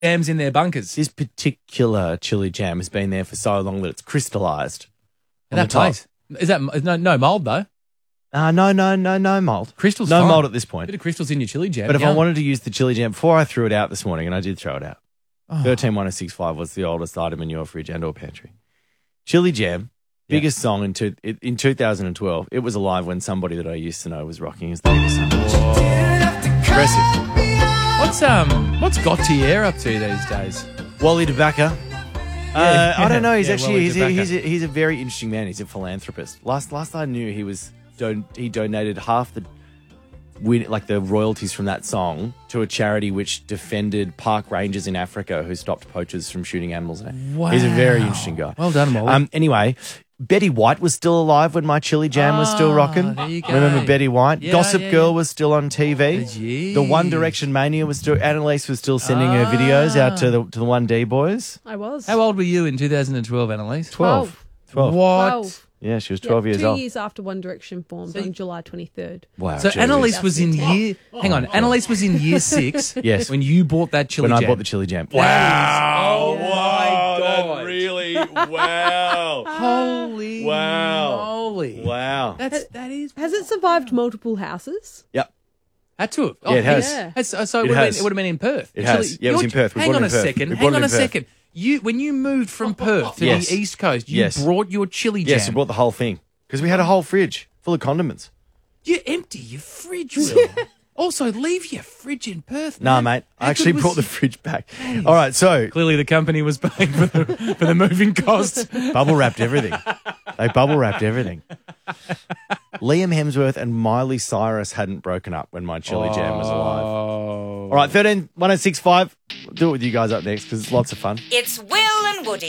jams in their bunkers. This particular chili jam has been there for so long that it's crystallised. That place. Is that no mold though? No mold. Crystal's no fine. mold at this point. Bit of crystals in your chili jam. But if I yum. wanted to use the chili jam before I threw it out this morning, and I did throw it out, 131065 was the oldest item in your fridge and or pantry. Chili jam, biggest song in 2012. It was alive when somebody that I used to know was rocking his biggest song. Impressive. What's Gautier up to these days? Wally DeBacker. I don't know. He's Wally DeBacker. he's a very interesting man. He's a philanthropist. Last I knew, he donated half the royalties from that song to a charity which defended park rangers in Africa who stopped poachers from shooting animals. Wow. He's a very interesting guy. Well done, Wally. Anyway, Betty White was still alive when my chili jam was still rocking. There you go. Remember Betty White? Yeah, Gossip yeah, Girl yeah. was still on TV. Jeez. The One Direction Mania was still. Annalise was still sending her videos out to the 1D boys. I was. How old were you in 2012, Annalise? 12. What? 12. Yeah, she was 12 years 2 old. years after One Direction formed on July 23rd. Wow. So geez. Annalise was in year. Hang on, Annalise was in year 6. Yes. When you bought that chili when jam. I bought the chili jam. Wow! Wow! God. That really? Wow! Holy moly! Wow! That is. Has it survived multiple houses? Yep. Had to have. Yeah, it has. Yeah. So it would have been in Perth. It has. Yeah, it was in Perth. We Hang bought on it a in Perth. second. We bought Hang it on in a Perth. second. When you moved from Perth to Yes. the East Coast, you Yes. brought your chili jam. Yes, we brought the whole thing because we had a whole fridge full of condiments. You empty your fridge, Will. Also, leave your fridge in Perth. Nah, man. mate. I How actually good brought the was- fridge back. All right, so Clearly, the company was paying for the moving costs. bubble wrapped everything. They bubble wrapped everything. Liam Hemsworth and Miley Cyrus hadn't broken up when my chili jam was alive. Oh. All right, 131065. We'll do it with you guys up next because it's lots of fun. It's Will and Woody.